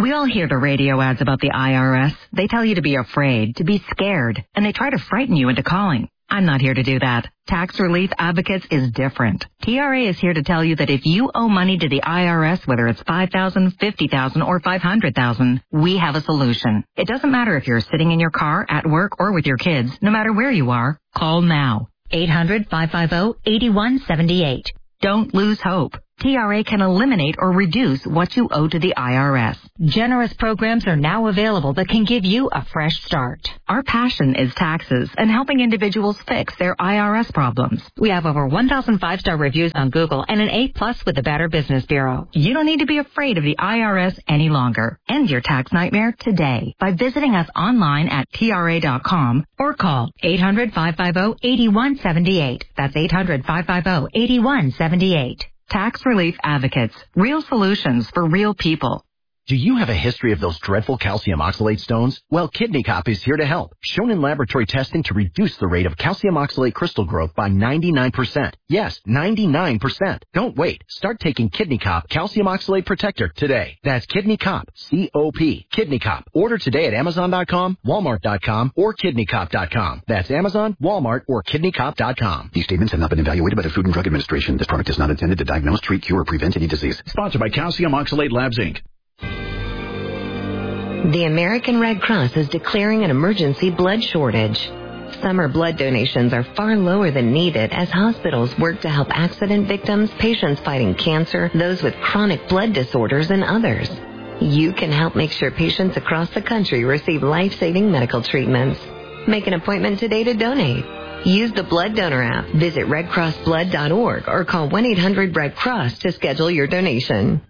We all hear the radio ads about the IRS. They tell you to be afraid, to be scared, and they try to frighten you into calling. I'm not here to do that. Tax Relief Advocates is different. TRA is here to tell you that if you owe money to the IRS, whether it's $5,000, $50,000, or $500,000, we have a solution. It doesn't matter if you're sitting in your car, at work, or with your kids. No matter where you are, call now. 800-550-8178. Don't lose hope. TRA can eliminate or reduce what you owe to the IRS. Generous programs are now available that can give you a fresh start. Our passion is taxes and helping individuals fix their IRS problems. We have over 1,000 5-star reviews on Google and an A+ with the Better Business Bureau. You don't need to be afraid of the IRS any longer. End your tax nightmare today by visiting us online at TRA.com or call 800-550-8178. That's 800-550-8178. Tax Relief Advocates. Real solutions for real people. Do you have a history of those dreadful calcium oxalate stones? Well, Kidney Cop is here to help. Shown in laboratory testing to reduce the rate of calcium oxalate crystal growth by 99%. Yes, 99%. Don't wait. Start taking Kidney Cop Calcium Oxalate Protector today. That's Kidney Cop, C-O-P, Kidney Cop. Order today at Amazon.com, Walmart.com, or KidneyCop.com. That's Amazon, Walmart, or KidneyCop.com. These statements have not been evaluated by the Food and Drug Administration. This product is not intended to diagnose, treat, cure, or prevent any disease. Sponsored by Calcium Oxalate Labs, Inc. The American Red Cross is declaring an emergency blood shortage. Summer blood donations are far lower than needed as hospitals work to help accident victims, patients fighting cancer, those with chronic blood disorders, and others. You can help make sure patients across the country receive life-saving medical treatments. Make an appointment today to donate. Use the Blood Donor app, visit redcrossblood.org, or call 1-800-RED-CROSS to schedule your donation.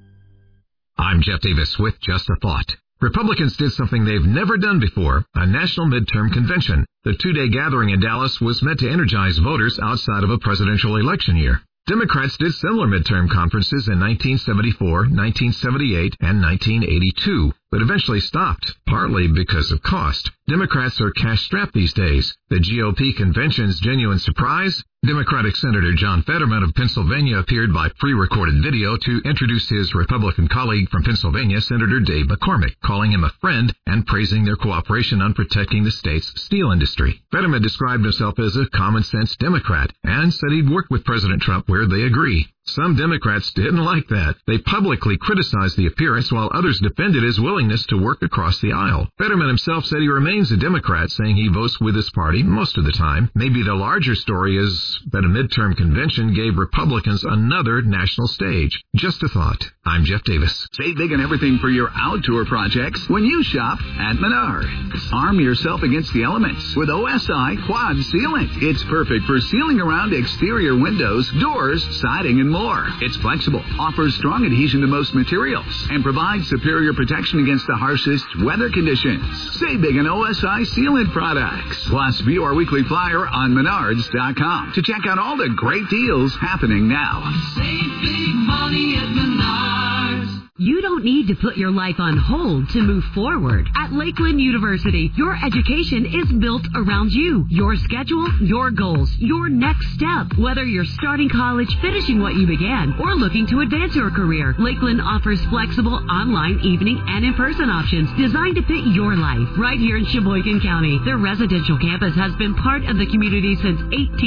I'm Jeff Davis with Just a Thought. Republicans did something they've never done before, a national midterm convention. The two-day gathering in Dallas was meant to energize voters outside of a presidential election year. Democrats did similar midterm conferences in 1974, 1978, and 1982, but eventually stopped, partly because of cost. Democrats are cash-strapped these days. The GOP convention's genuine surprise? Democratic Senator John Fetterman of Pennsylvania appeared by pre-recorded video to introduce his Republican colleague from Pennsylvania, Senator Dave McCormick, calling him a friend and praising their cooperation on protecting the state's steel industry. Fetterman described himself as a common-sense Democrat and said he'd work with President Trump where they agree. Some Democrats didn't like that. They publicly criticized the appearance while others defended his willingness to work across the aisle. Fetterman himself said he remains a Democrat, saying he votes with his party most of the time. Maybe the larger story is that a midterm convention gave Republicans another national stage. Just a thought. I'm Jeff Davis. Save big on everything for your outdoor projects when you shop at Menards. Arm yourself against the elements with OSI Quad Sealant. It's perfect for sealing around exterior windows, doors, siding, and more. It's flexible, offers strong adhesion to most materials, and provides superior protection against the harshest weather conditions. Save big on OSI Sealant products. Plus, view our weekly flyer on Menards.com to check out all the great deals happening now. Save big money at Menards. You don't need to put your life on hold to move forward. At Lakeland University, your education is built around you, your schedule, your goals, your next step. Whether you're starting college, finishing what you began, or looking to advance your career, Lakeland offers flexible online, evening, and in-person options designed to fit your life. Right here in Sheboygan County, their residential campus has been part of the community since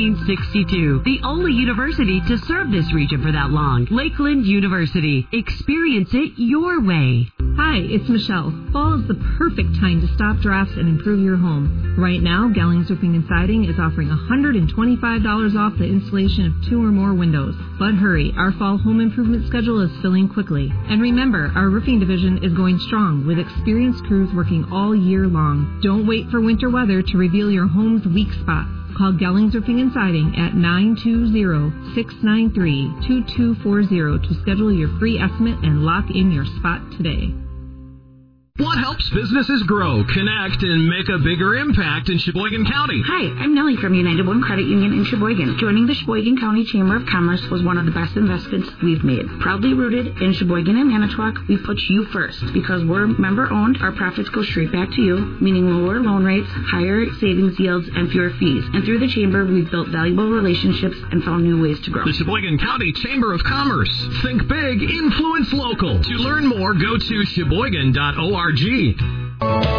1862. The only university to serve this region for that long. Lakeland University. Experience it your way. Hi, it's Michelle. Fall is the perfect time to stop drafts and improve your home. Right now, Gellings Roofing and Siding is offering $125 off the installation of 2 or more windows. But hurry, our fall home improvement schedule is filling quickly. And remember, our roofing division is going strong with experienced crews working all year long. Don't wait for winter weather to reveal your home's weak spots. Call Gellings Roofing and Siding at 920-693-2240 to schedule your free estimate and lock in your spot today. What helps businesses grow, connect, and make a bigger impact in Sheboygan County? Hi, I'm Nellie from United One Credit Union in Sheboygan. Joining the Sheboygan County Chamber of Commerce was one of the best investments we've made. Proudly rooted in Sheboygan and Manitowoc, we put you first. Because we're member-owned, our profits go straight back to you, meaning lower loan rates, higher savings yields, and fewer fees. And through the Chamber, we've built valuable relationships and found new ways to grow. The Sheboygan County Chamber of Commerce. Think big, influence local. To learn more, go to sheboygan.org.